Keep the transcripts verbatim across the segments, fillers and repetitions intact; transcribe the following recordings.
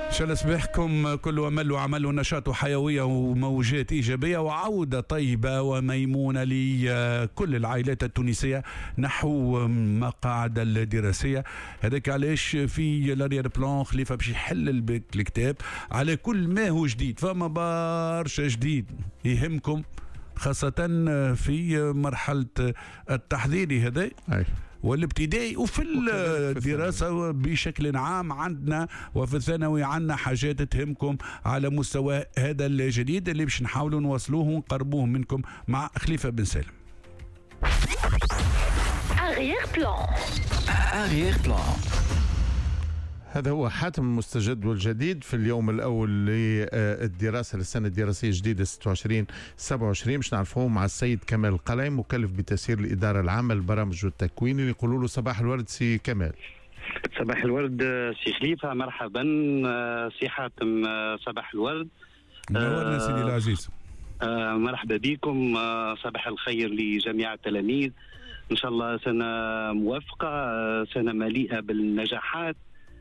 إن شاء الله صباحكم كل أمل وعمل ونشاط وحيوية وموجات إيجابية وعودة طيبة وميمونة لكل العائلات التونسية نحو مقاعد الدراسية. هذاك علاش في لارير بلان خليفة باش يحل الكتاب على كل ما هو جديد. فما برشا جديد يهمكم خاصة في مرحلة التحضيري هذا والابتدائي وفي الدراسة بشكل عام عندنا وفي الثانوي عندنا حاجات تهمكم على مستوى هذا الجديد اللي باش نحاولوا نوصلوه ونقربوه منكم مع خليفة بن سالم. Arrière plan. Arrière plan. هذا هو حاتم المستجد والجديد في اليوم الأول للدراسة للسنة الدراسية الجديدة ستة وعشرين سبعة وعشرين باش نعرفوه مع السيد كمال القلعي مكلف بتسيير الإدارة العامة للبرامج والتكوين اللي يقولوا له صباح الورد سي كمال. صباح الورد سي خليفة، مرحبا سي حاتم، صباح الورد. نورنا سيدي العزيز. مرحبا بكم، صباح الخير لجميع التلاميذ، إن شاء الله سنة موفقة، سنة مليئة بالنجاحات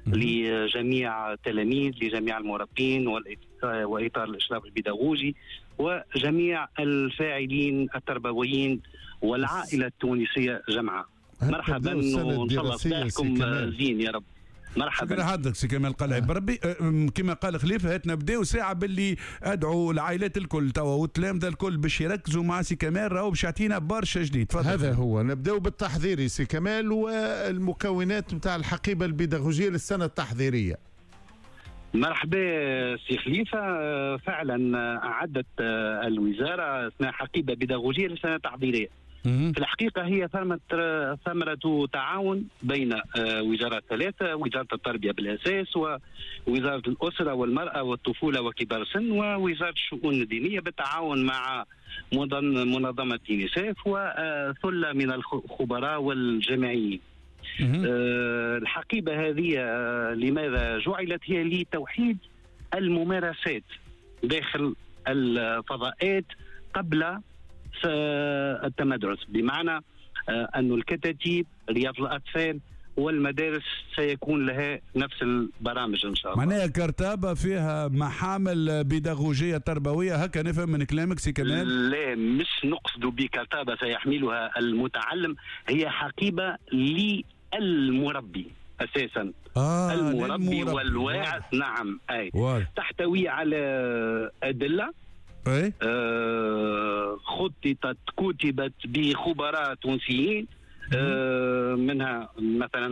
لجميع التلاميذ، لجميع المربين وإطار الإشراف البيداغوجي وجميع الفاعلين التربويين والعائلة التونسية جمعاء. مرحبا وإن شاء الله صباحكم زين يا رب. مرحبا. شكرا حضرتك سي كمال القلعي. بربي كما قال خليفه هات نبداو ساعه باللي ادعو العائلات الكل توا والتلامذه الكل باش يركزوا مع سي كمال راهو باش يعطينا برشا جديد. تفضل. هذا هو، نبداو بالتحضيري سي كمال والمكونات نتاع الحقيبه البيداغوجيه للسنه التحضيريه. مرحبا سي خليفه، فعلا اعدت الوزاره اثناء حقيبه بيداغوجيه للسنه التحضيريه. في الحقيقة هي ثمرة تعاون بين وزارات ثلاثة، وزارة التربية بالأساس ووزارة الأسرة والمرأة والطفولة وكبار السن ووزارة الشؤون الدينية بالتعاون مع منظمة يونيسيف وثلة من الخبراء والجامعيين. الحقيبة هذه لماذا جعلت؟ هي لتوحيد الممارسات داخل الفضاءات قبل التمدرس، بمعنى أن الكتاتيب، رياض الأطفال والمدارس سيكون لها نفس البرامج إن شاء الله. معناها كرتابة فيها محامل بيداغوجية تربوية، هكا نفهم من كلامك سي كمال؟ لا، مش نقصد بكرتابة سيحملها المتعلم، هي حقيبة للمربي أساسا. آه المربي والواعظ. نعم، أي واضح. تحتوي على أدلة ايه آه خططت كتبت بخبراء تونسيين، آه منها مثلا